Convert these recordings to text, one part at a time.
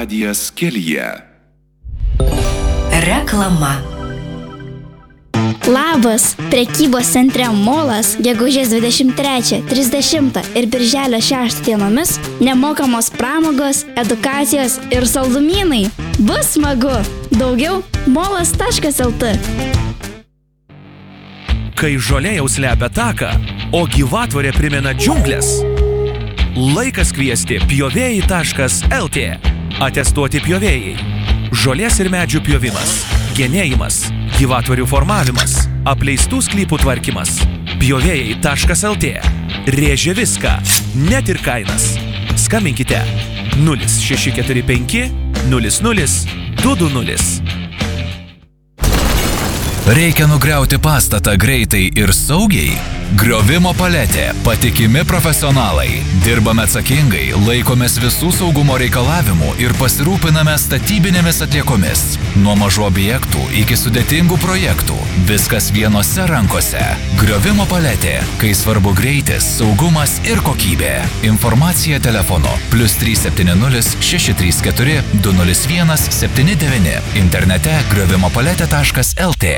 radijas kelyje. Reklama. Labas! Prekybos centre Molas gegužės 23, 30 ir birželio 6 dienomis nemokamos pramogos, edukacijos ir saldumynai. Bus smagu! Daugiau molas.lt. Kai žolė jau slepia taką, o gyvatvorė primena džiunglės, laikas kviesti pjovėjai.lt. Atestuoti pjovėjai. Žolės ir medžių pjovimas, genėjimas, gyvatvorių formavimas, apleistų sklypų tvarkymas. Pjovėjai.lt. Rėžia viską, net ir kainas. Skambinkite 0645 00 220. Reikia nugriauti pastatą greitai ir saugiai? Griovimo paletė. Patikimi profesionalai. Dirbame atsakingai, laikomės visų saugumo reikalavimų ir pasirūpiname statybinėmis atliekomis. Nuo mažų objektų iki sudėtingų projektų. Viskas vienose rankose. Griovimo paletė. Kai svarbu greitis, saugumas ir kokybė. Informacija telefonu +370 634 201 79. Internete griovimopaletė.lt.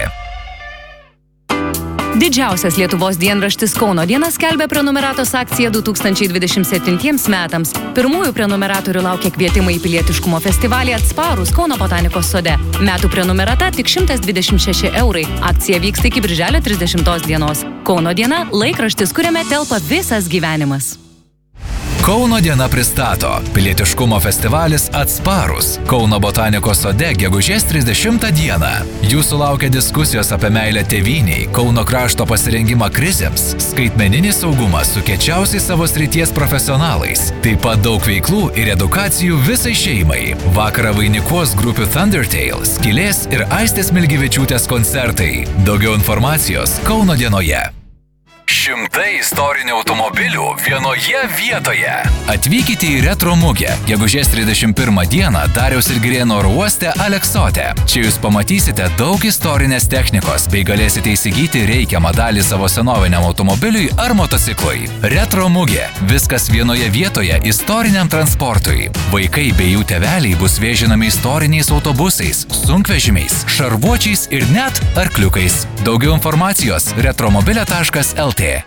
Didžiausias Lietuvos dienraštis Kauno diena skelbia prenumeratos akciją 2027 metams. Pirmųjų prenumeratorių laukia kvietimai į pilietiškumo festivalį Atsparūs Kauno botanikos sode. Metų prenumerata tik 126 €. Akcija vyksta iki birželio 30 dienos. Kauno diena – laikraštis, kuriame telpa visas gyvenimas. Kauno diena pristato pilietiškumo festivalis Atsparūs Kauno botanikos sode gegužės 30 dieną. Jūsų laukia diskusijos apie meilę tėvynei, Kauno krašto pasirengimą krizėms, skaitmeninį saugumą su kiečiausiais savo srities profesionalais, taip pat daug veiklų ir edukacijų visai šeimai. Vakarą vainikuos grupių Thundertale, Skylės ir Aistės Milgevičiūtės koncertai. Daugiau informacijos Kauno dienoje. 100 istorinių automobilių vienoje vietoje. Atvykite į Retro mugę gegužės 31 dieną Dariaus ir Girėno oro uoste Aleksote. Čia jūs pamatysite daug istorinės technikos bei galėsite įsigyti reikiamą dalį savo senoviniam automobiliui ar motociklui. Retro mugė. Viskas vienoje vietoje istoriniam transportui. Vaikai bei jų tėveliai bus vežinami istoriniais autobusais, sunkvežimiais, šarvuočiais ir net arkliukais. Daugiau informacijos retromobilė.lt.